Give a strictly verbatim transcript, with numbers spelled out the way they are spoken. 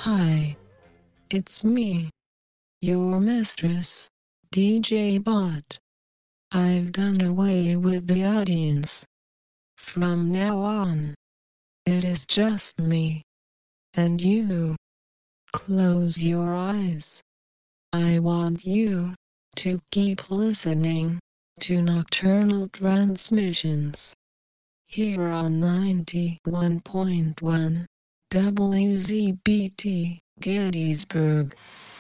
Hi, it's me, your mistress, D J Bot. I've done away with the audience. From now on, it is just me and you. Close your eyes. I want you to keep listening to Nocturnal Transmissions here on ninety-one point one W Z B T Gettysburg.